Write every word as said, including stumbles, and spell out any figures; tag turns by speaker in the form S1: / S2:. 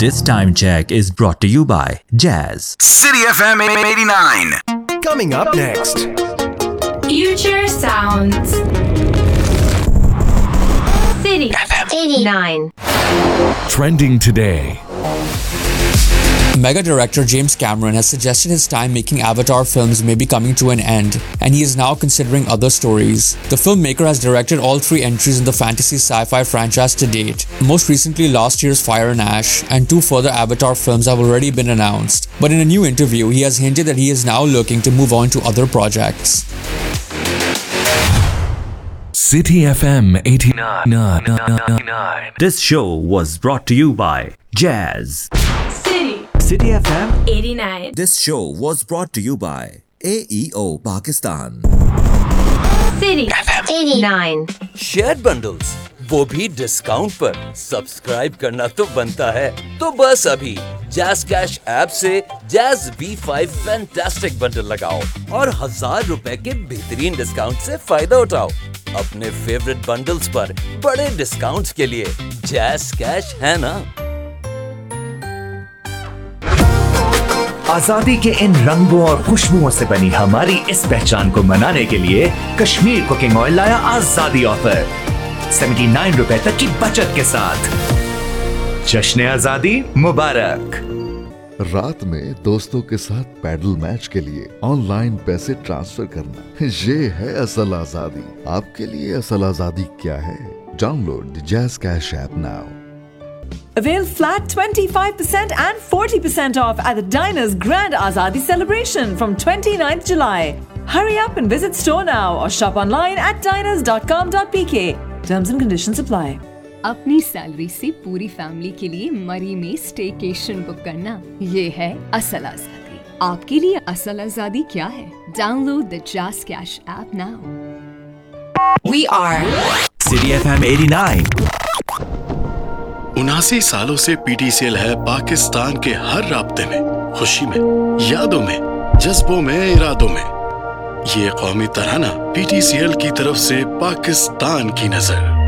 S1: This time check is brought to you by Jazz.
S2: City F M eighty-nine.
S3: Coming up next.
S4: Future Sounds. City F M eighty-nine.
S3: Trending today.
S5: Mega director James Cameron has suggested his time making Avatar films may be coming to an end, and he is now considering other stories. The filmmaker has directed all three entries in the fantasy sci-fi franchise to date, most recently last year's Fire and Ash, and two further Avatar films have already been announced. But in a new interview, he has hinted that he is now looking to move on to other projects.
S3: City F M eighty-nine.
S1: This show was brought to you by Jazz.
S4: City
S1: City F M
S4: eighty-nine.
S1: This show was brought to you by A E O Pakistan.
S4: City F M eighty-nine.
S6: Share bundles वो भी discount पर subscribe करना तो बनता है, तो बस अभी जैज़ कैश ऐप से jazz V five fantastic bundle लगाओ और हजार रुपए के बेहतरीन डिस्काउंट से फायदा उठाओ। अपने फेवरेट बंडल्स पर बड़े डिस्काउंट्स के लिए जैज़ कैश है ना।
S7: आजादी के इन रंगों और खुशबुओं से बनी हमारी इस पहचान को मनाने के लिए कश्मीर कुकिंग ऑयल लाया आजादी ऑफर उन्यासी रुपए तक की बचत के साथ। जश्न आजादी मुबारक।
S8: रात में दोस्तों के साथ पैडल मैच के लिए ऑनलाइन पैसे ट्रांसफर करना, ये है असल आजादी। आपके लिए असल आजादी क्या है? Download the jazz cash app now.
S9: Avail flat twenty-five percent and forty percent off at the Diners Grand Azadi celebration from twenty-ninth July. Hurry up and visit store now or shop online at diners dot com dot p k. Terms and conditions apply.
S10: अपनी salary से पूरी family के लिए मरी में staycation book करना, ये है असल आजादी। आपके लिए असल आजादी क्या है? Download the jazz cash app now.
S4: We are
S1: City F M eighty-nine.
S11: उनासी सालों से पीटीसीएल है पाकिस्तान के हर राब्ते में, खुशी में, यादों में, जज्बों में, इरादों में। ये कौमी तराना पीटीसीएल की तरफ से पाकिस्तान की नजर।